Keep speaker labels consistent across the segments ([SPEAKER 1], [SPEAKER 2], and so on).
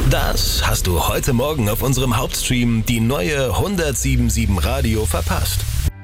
[SPEAKER 1] Das hast du heute Morgen auf unserem Hauptstream, die neue 107.7 Radio, verpasst.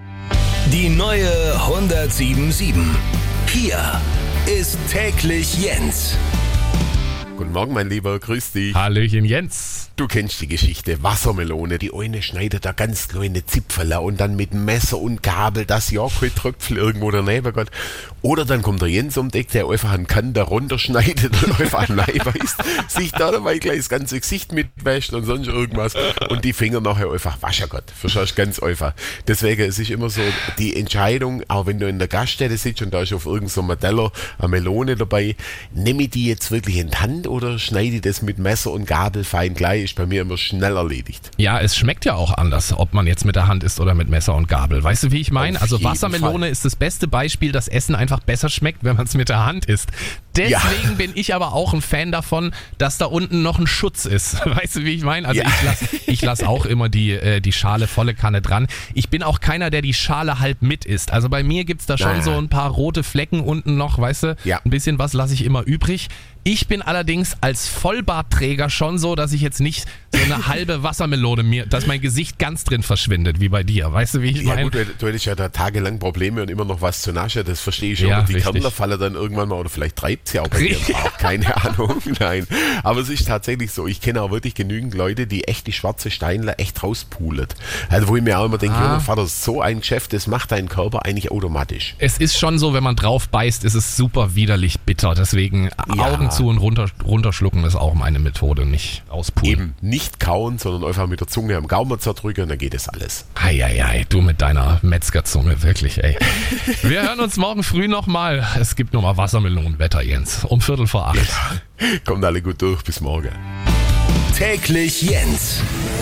[SPEAKER 1] Die neue 107.7. Hier ist täglich Jens.
[SPEAKER 2] Guten Morgen, mein Lieber, grüß dich.
[SPEAKER 3] Hallöchen, Jens.
[SPEAKER 2] Du kennst die Geschichte, Wassermelone, die eine schneidet da ganz kleine Zipfel und dann mit Messer und Gabel, dass ja kein Tröpfel irgendwo daneben geht. Oder dann kommt der Jens um die Ecke, der einfach einen Kant da runterschneidet und einfach beißt, sich da dabei gleich das ganze Gesicht mitwäscht und sonst irgendwas und die Finger nachher einfach waschen Gott. Verstehst du, ganz einfach. Deswegen, es ist immer so die Entscheidung, auch wenn du in der Gaststätte sitzt und da ist auf irgendeinem Teller eine Melone dabei, nehme ich die jetzt wirklich in die Hand oder schneide ich das mit Messer und Gabel fein gleich? Ist bei mir immer schnell erledigt.
[SPEAKER 3] Ja, es schmeckt ja auch anders, ob man jetzt mit der Hand isst oder mit Messer und Gabel. Weißt du, wie ich meine? Also Wassermelone ist das beste Beispiel, dass Essen einfach besser schmeckt, wenn man es mit der Hand isst. Deswegen bin ich aber auch ein Fan davon, dass da unten noch ein Schutz ist. Weißt du, wie ich meine? Also ich lass auch immer die Schale volle Kanne dran. Ich bin auch keiner, der die Schale halb mit isst. Also bei mir gibt's da schon so ein paar rote Flecken unten noch, weißt du? Ja. Ein bisschen was lasse ich immer übrig. Ich bin allerdings als Vollbartträger schon so, dass ich jetzt nicht so eine halbe Wassermelone dass mein Gesicht ganz drin verschwindet, wie bei dir. Weißt du, wie ich meine?
[SPEAKER 2] Ja gut, du hättest ja da tagelang Probleme und immer noch was zu naschen, das verstehe ich schon.
[SPEAKER 3] Ja,
[SPEAKER 2] und die
[SPEAKER 3] richtig.
[SPEAKER 2] Kernler fallen dann irgendwann mal, oder vielleicht treibt sie auch bei dir auch, keine Ahnung, nein. Aber es ist tatsächlich so, ich kenne auch wirklich genügend Leute, die echt die schwarze Steinler echt rauspulen. Also wo ich mir auch immer denke, Junge Vater, so ein Geschäft, das macht dein Körper eigentlich automatisch.
[SPEAKER 3] Es ist schon so, wenn man drauf beißt, ist es super widerlich bitter. Deswegen Augen zu und runterschlucken ist auch meine Methode, nicht auspulen.
[SPEAKER 2] Eben nicht kauen, sondern einfach mit der Zunge am Gaumen zerdrücken und dann geht es alles.
[SPEAKER 3] Eieiei, du mit deiner Metzgerzunge, wirklich, ey. Wir hören uns morgen früh nochmal. Es gibt nochmal Wassermelonenwetter, Jens, um 7:45.
[SPEAKER 2] Kommt alle gut durch, bis morgen.
[SPEAKER 1] Täglich Jens.